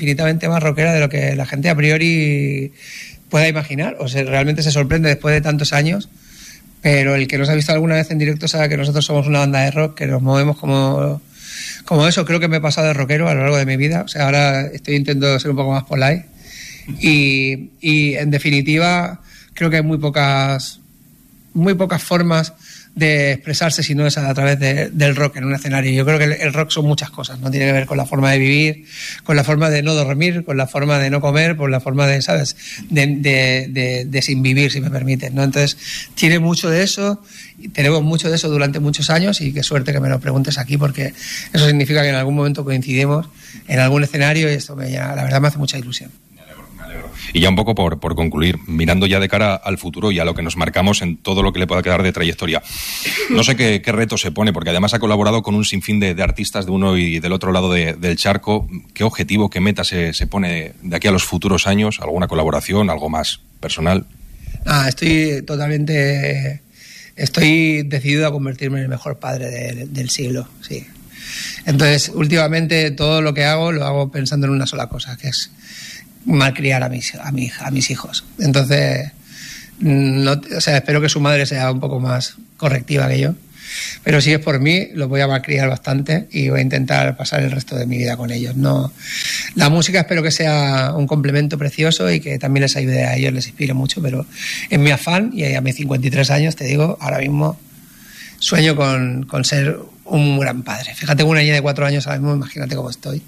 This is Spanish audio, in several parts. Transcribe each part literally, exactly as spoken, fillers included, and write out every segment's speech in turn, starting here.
infinitamente más rockera de lo que la gente a priori pueda imaginar, o sea, realmente se sorprende después de tantos años, pero el que nos ha visto alguna vez en directo sabe que nosotros somos una banda de rock, que nos movemos como, como eso. Creo que me he pasado de rockero a lo largo de mi vida, o sea, ahora estoy intentando ser un poco más polite y, y en definitiva creo que hay muy pocas, muy pocas formas de expresarse si no es a través de, del rock en un escenario. Yo creo que el, el rock son muchas cosas, no tiene que ver con la forma de vivir, con la forma de no dormir, con la forma de no comer, con la forma de, ¿sabes?, de, de, de, de sin vivir, si me permiten, ¿no? Entonces tiene mucho de eso, tenemos mucho de eso durante muchos años, y qué suerte que me lo preguntes aquí, porque eso significa que en algún momento coincidimos en algún escenario, y esto me, la verdad me hace mucha ilusión. Y ya un poco por, por concluir, mirando ya de cara al futuro y a lo que nos marcamos en todo lo que le pueda quedar de trayectoria, no sé qué, qué reto se pone, porque además ha colaborado con un sinfín de, de artistas de uno y del otro lado de, del charco. ¿Qué objetivo, qué meta se, se pone de aquí a los futuros años? ¿Alguna colaboración, algo más personal? Ah, estoy totalmente... Estoy decidido a convertirme en el mejor padre de, del siglo, sí. Entonces, últimamente todo lo que hago lo hago pensando en una sola cosa, que es malcriar a mis, a, mi, a mis hijos. Entonces, no, o sea, espero que su madre sea un poco más correctiva que yo, pero si es por mí, los voy a malcriar bastante y voy a intentar pasar el resto de mi vida con ellos. No, la música espero que sea un complemento precioso y que también les ayude a ellos, les inspire mucho, pero en mi afán, y a mis cincuenta y tres años, te digo, ahora mismo sueño con, con ser un gran padre. Fíjate, una niña de cuatro años ahora mismo, imagínate cómo estoy.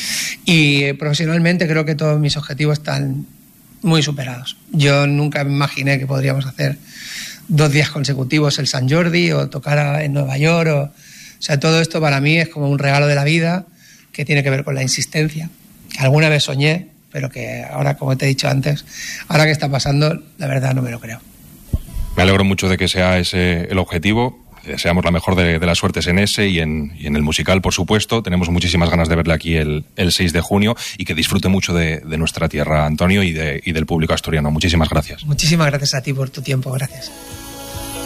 Y profesionalmente creo que todos mis objetivos están muy superados. Yo nunca me imaginé que podríamos hacer dos días consecutivos el Sant Jordi o tocar en Nueva York. O, o sea, todo esto para mí es como un regalo de la vida que tiene que ver con la insistencia, que alguna vez soñé, pero que ahora, como te he dicho antes, ahora que está pasando, la verdad no me lo creo. Me alegro mucho de que sea ese el objetivo. Deseamos la mejor de, de las suertes en ese y en, y en el musical, por supuesto. Tenemos muchísimas ganas de verle aquí el, el seis de junio y que disfrute mucho de, de nuestra tierra, Antonio, y, de, y del público asturiano. Muchísimas gracias. Muchísimas gracias a ti por tu tiempo. Gracias.